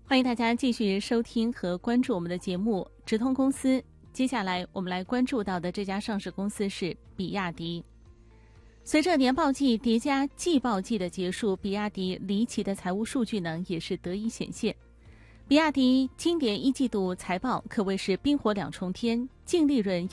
欢迎大家继续收听和关注我们的节目直通公司。接下来我们来关注到的这家上市公司是比亚迪。随着年报季叠加季报季的结束，比亚迪离奇的财务数据呢也是得以显现。比亚迪今年一季度财报可谓是冰火两重天，净利润